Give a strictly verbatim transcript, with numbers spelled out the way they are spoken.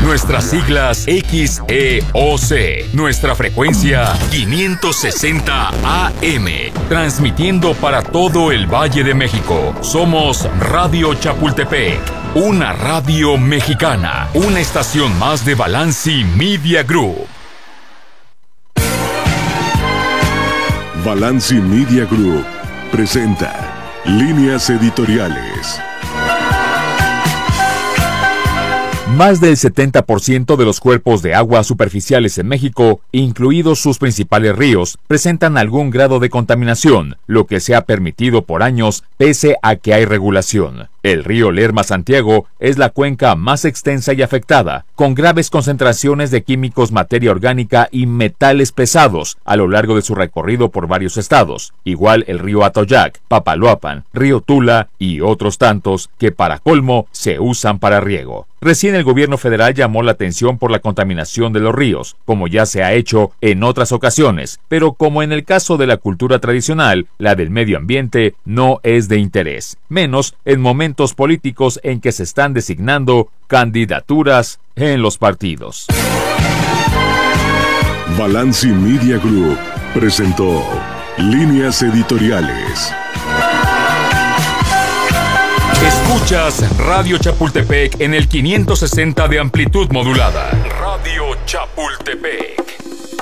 Nuestras siglas X E O C. Nuestra frecuencia quinientos sesenta A M. Transmitiendo para todo el Valle de México. Somos Radio Chapultepec. Una radio mexicana. Una estación más de Balanci Media Group. Balanci Media Group presenta Líneas Editoriales. Más del setenta por ciento de los cuerpos de agua superficiales en México, incluidos sus principales ríos, presentan algún grado de contaminación, lo que se ha permitido por años pese a que hay regulación. El río Lerma-Santiago es la cuenca más extensa y afectada, con graves concentraciones de químicos, materia orgánica y metales pesados a lo largo de su recorrido por varios estados. Igual el río Atoyac, Papaloapan, río Tula y otros tantos que para colmo se usan para riego. Recién el gobierno federal llamó la atención por la contaminación de los ríos, como ya se ha hecho en otras ocasiones, pero como en el caso de la cultura tradicional, la del medio ambiente no es de interés, menos en momentos políticos en que se están designando candidaturas en los partidos. Balanci Media Group presentó Líneas Editoriales. Escuchas Radio Chapultepec en el quinientos sesenta de amplitud modulada. Radio Chapultepec.